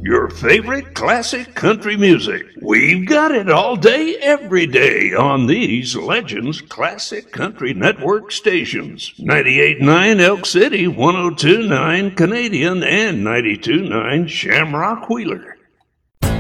Your favorite classic country music. We've got it all day, every day on these Legends Classic Country Network stations. 98.9 Elk City, 102.9 Canadian, and 92.9 Shamrock Wheeler.